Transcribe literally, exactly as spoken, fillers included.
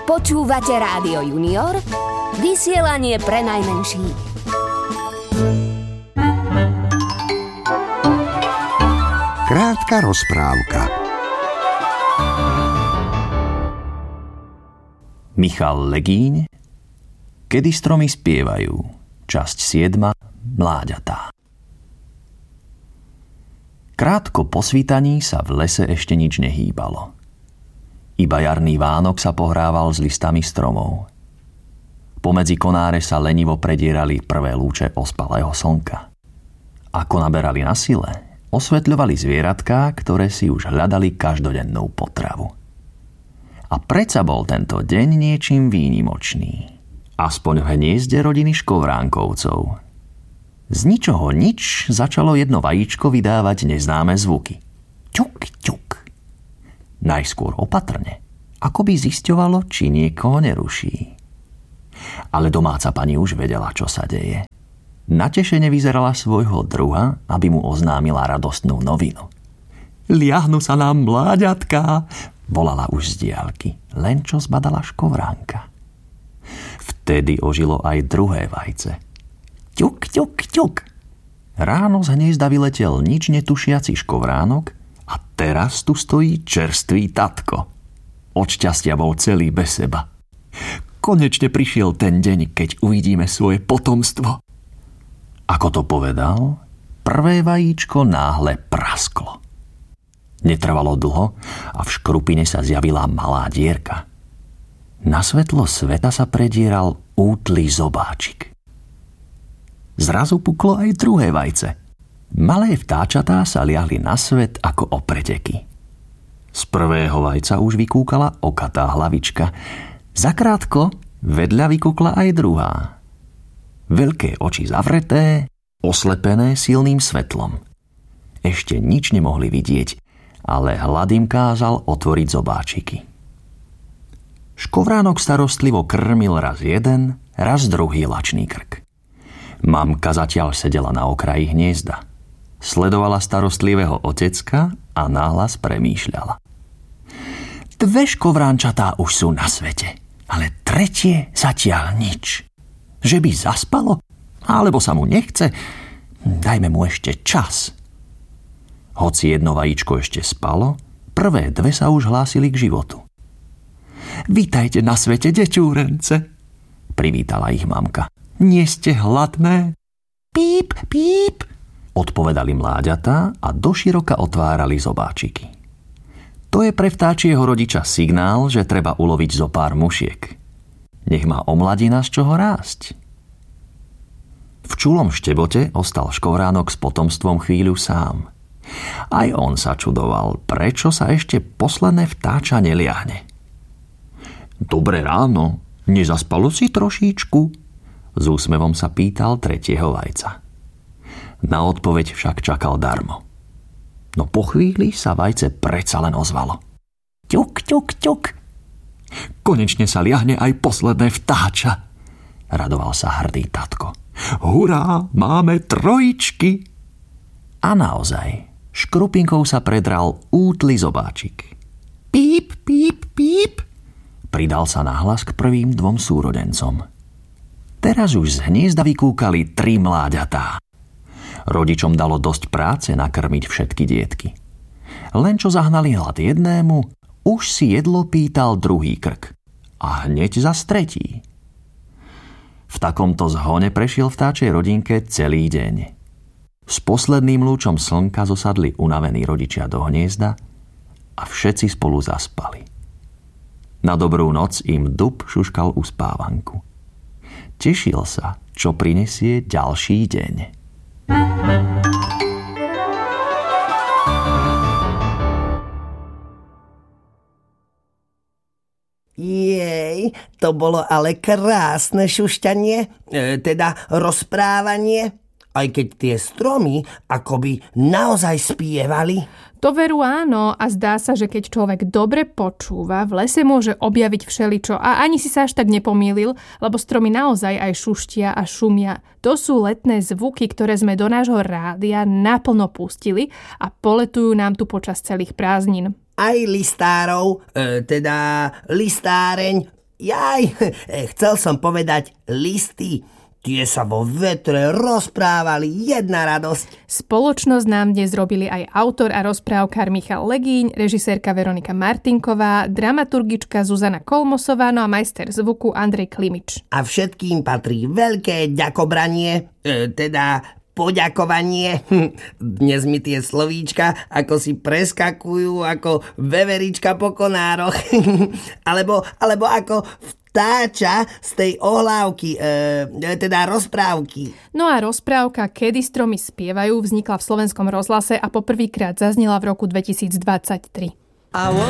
Počúvate Rádio Junior, vysielanie pre najmenších. Krátka rozprávka. Michal Legíň, Kedy stromy spievajú, časť siedma, Mláďatá. Krátko po svítaní sa v lese ešte nič nehýbalo. Iba jarný Vánok sa pohrával s listami stromov. Pomedzi konáre sa lenivo predierali prvé lúče ospalého slnka. Ako naberali na sile, osvetľovali zvieratká, ktoré si už hľadali každodennú potravu. A predsa bol tento deň niečím výnimočný. Aspoň v hniezde rodiny Škovránkovcov. Z ničoho nič začalo jedno vajíčko vydávať neznáme zvuky. Ťuk, ťuk. Najskôr opatrne, ako by zisťovalo, či niekoho neruší. Ale domáca pani už vedela, čo sa deje. Natešene vyzerala svojho druha, aby mu oznámila radostnú novinu. Liahnu sa nám mláďatká, volala už z diaľky, len čo zbadala Škovránka. Vtedy ožilo aj druhé vajce. Ťuk, ťuk, ťuk. Ráno z hniezda vyletel nič netušiaci Škovránok a teraz tu stojí čerstvý tatko. Od šťastia bol celý bez seba. Konečne prišiel ten deň, keď uvidíme svoje potomstvo. Ako to povedal, prvé vajíčko náhle prasklo. Netrvalo dlho a v škrupine sa zjavila malá dierka. Na svetlo sveta sa predieral útly zobáčik. Zrazu puklo aj druhé vajce. Malé vtáčatá sa liahli na svet ako opreteky. Z prvého vajca už vykúkala okatá hlavička. Zakrátko vedľa vykúkla aj druhá. Veľké oči zavreté, oslepené silným svetlom. Ešte nič nemohli vidieť, ale hlad im kázal otvoriť zobáčiky. Škovránok starostlivo krmil raz jeden, raz druhý lačný krk. Mamka zatiaľ sedela na okraji hniezda. Sledovala starostlivého otecka a nahlas premýšľala. Dve škovránčatá už sú na svete, ale tretie zatiaľ nič. Že by zaspalo? Alebo sa mu nechce? Dajme mu ešte čas. Hoci jedno vajíčko ešte spalo, prvé dve sa už hlásili k životu. Vítajte na svete, deťúrence, privítala ich mamka. Nie ste hladné? Píp, píp, odpovedali mláďatá a doširoka otvárali zobáčiky. To je pre vtáčieho rodiča signál, že treba uloviť zo pár mušiek. Nech má omladina z čoho rásť. V čulom štebote ostal Škovránok s potomstvom chvíľu sám. Aj on sa čudoval, prečo sa ešte posledné vtáča neliahne. Dobré ráno, nezaspalo si trošíčku? S úsmevom sa pýtal tretieho vajca. Na odpoveď však čakal darmo. No po chvíli sa vajce predsa len ozvalo. Ťuk, ťuk, ťuk. Konečne sa liahne aj posledné vtáča, radoval sa hrdý tatko. Hurá, máme trojičky. A naozaj, škrupinkou sa predral útly zobáčik. Píp, píp, píp, pridal sa nahlas k prvým dvom súrodencom. Teraz už z hniezda vykúkali tri mláďatá. Rodičom dalo dosť práce nakrmiť všetky dietky. Len čo zahnali hlad jednému, už si jedlo pýtal druhý krk. A hneď zas tretí. V takomto zhone prešiel vtáčej rodinke celý deň. S posledným lúčom slnka zosadli unavení rodičia do hniezda a všetci spolu zaspali. Na dobrú noc im dub šuškal uspávanku. Tešil sa, čo prinesie ďalší deň. Jej, to bolo ale krásne šušťanie, e, teda rozprávanie, aj keď tie stromy akoby naozaj spievali. To veru áno a zdá sa, že keď človek dobre počúva, v lese môže objaviť všeličo a ani si sa až tak nepomýlil, lebo stromy naozaj aj šuštia a šumia. To sú letné zvuky, ktoré sme do nášho rádia naplno pustili a poletujú nám tu počas celých prázdnin. Aj listárov, e, teda listáreň, Jaj, chcel som povedať listy. Tie sa vo vetre rozprávali, jedna radosť. Spoločnosť nám dnes robili aj autor a rozprávkar Michal Legíň, režisérka Veronika Martinková, dramaturgička Zuzana Kolmosová, no a majster zvuku Andrej Klimič. A všetkým patrí veľké ďakobranie, e, teda poďakovanie. Dnes mi tie slovíčka ako si preskakujú ako veverička po konároch. alebo, alebo ako vtáča z tej ohlávky, e, teda rozprávky. No a rozprávka Kedy stromy spievajú vznikla v Slovenskom rozhlase a poprvýkrát zaznela v roku dvetisícdvadsaťtri.